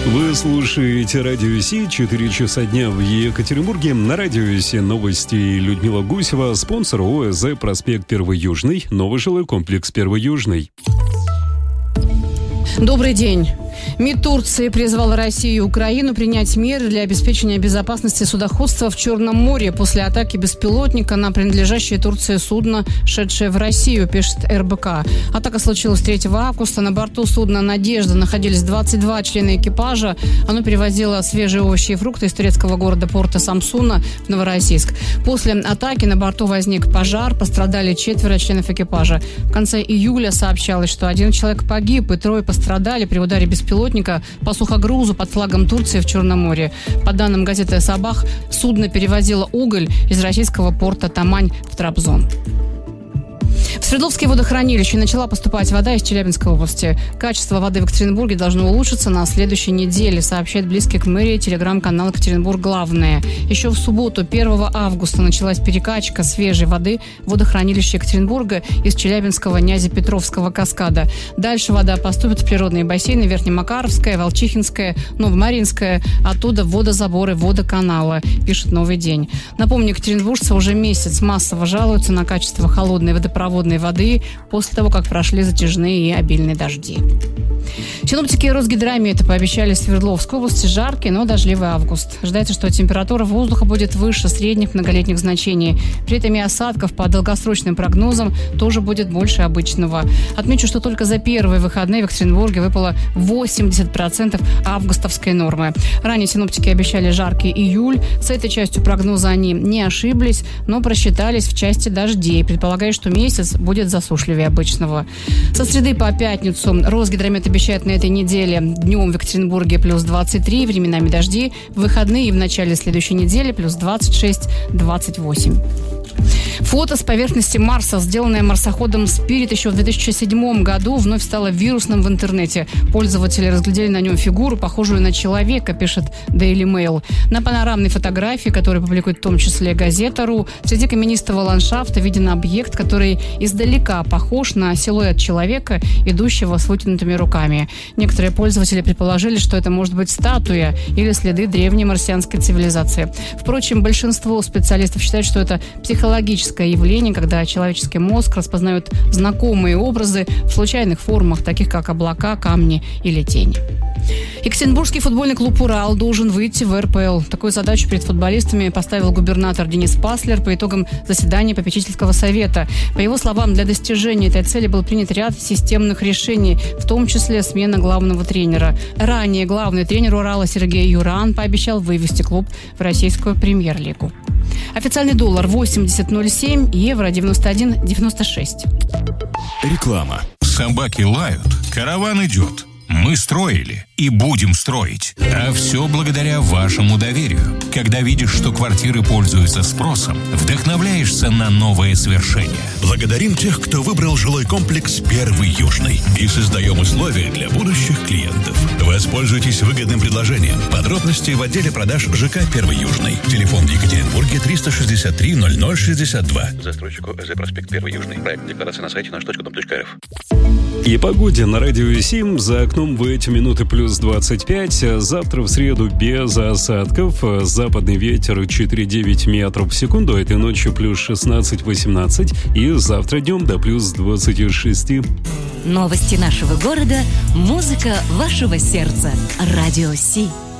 Вы слушаете Радио Си, 4 часа дня в Екатеринбурге. На Радио Си новости. Людмила Гусева, спонсор ОСЗ «Проспект 1 Южный», новый жилой комплекс 1 Южный. Добрый день. МИД Турции призвал Россию и Украину принять меры для обеспечения безопасности судоходства в Черном море после атаки беспилотника на принадлежащее Турции судно, шедшее в Россию, пишет РБК. Атака случилась 3 августа. На борту судна «Надежда» находились 22 члена экипажа. Оно перевозило свежие овощи и фрукты из турецкого города порта Самсуна в Новороссийск. После атаки на борту возник пожар. Пострадали 4 членов экипажа. В конце июля сообщалось, что 1 человек погиб и 3 пострадали при ударе беспилотника по сухогрузу под флагом Турции в Черном море. По данным газеты «Сабах», судно перевозило уголь из российского порта Тамань в Трабзон. В Свердловские водохранилища начала поступать вода из Челябинской области. Качество воды в Екатеринбурге должно улучшиться на следующей неделе, сообщает близкий к мэрии телеграм-канал «Екатеринбург. Главное». Еще в субботу, 1 августа, началась перекачка свежей воды в водохранилище Екатеринбурга из Челябинского Нязепетровского каскада. Дальше вода поступит в природные бассейны Верхнемакаровская, Волчихинская, Новомаринская, оттуда в водозаборы водоканала, пишет «Новый день». Напомню, екатеринбуржцы уже месяц массово жалуются на качество холодной водопроводной воды после того, как прошли затяжные и обильные дожди. Синоптики Росгидромета пообещали Свердловской области жаркий, но дождливый август. Ожидается, что температура воздуха будет выше средних многолетних значений. При этом и осадков по долгосрочным прогнозам тоже будет больше обычного. Отмечу, что только за первые выходные в Екатеринбурге выпало 80% августовской нормы. Ранее синоптики обещали жаркий июль. С этой частью прогноза они не ошиблись, но просчитались в части дождей, предполагая, что месяц будет засушливее обычного. Со среды по пятницу Росгидромет обещает на этой неделе днем в Екатеринбурге плюс 23, временами дожди, в выходные и в начале следующей недели плюс 26-28. Фото с поверхности Марса, сделанное марсоходом Spirit еще в 2007 году, вновь стало вирусным в интернете. Пользователи разглядели на нем фигуру, похожую на человека, пишет Daily Mail. На панорамной фотографии, которую публикует в том числе газета.ру, среди каменистого ландшафта виден объект, который издалека похож на силуэт человека, идущего с вытянутыми руками. Некоторые пользователи предположили, что это может быть статуя или следы древней марсианской цивилизации. Впрочем, большинство специалистов считают, что это психологическое явление, когда человеческий мозг распознает знакомые образы в случайных формах, таких как облака, камни или тени. Екатеринбургский футбольный клуб «Урал» должен выйти в РПЛ. Такую задачу перед футболистами поставил губернатор Денис Паслер по итогам заседания попечительского совета. По его словам, для достижения этой цели был принят ряд системных решений, в том числе смена главного тренера. Ранее главный тренер «Урала» Сергей Юран пообещал вывести клуб в российскую премьер-лигу. Официальный доллар 80.07, евро 91.96. Реклама. Собаки лают, караван идет. Мы строили и будем строить. А все благодаря вашему доверию. Когда видишь, что квартиры пользуются спросом, вдохновляешься на новые свершения. Благодарим тех, кто выбрал жилой комплекс 1 Южный. И создаем условия для будущих клиентов. Воспользуйтесь выгодным предложением. Подробности в отделе продаж ЖК 1 Южный. Телефон в Екатеринбурге 363 0062. Застройщику ОСЗ «Проспект 1 Южный». Проект декларации на сайте наш.дом.рф. И погоде на Радио Сим. За окном в эти минуты плюс 25. Завтра в среду без осадков. Западный ветер 4,9 метров в секунду. Этой ночью плюс 16-18. И завтра днем до плюс 26. Новости нашего города. Музыка вашего сердца. Радио Си.